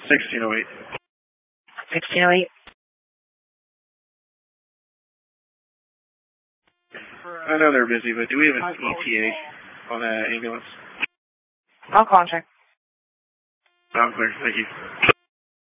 1608. 1608. I know they're busy, but do we have an ETA on that ambulance? I'll contact. I'm clear. Thank you.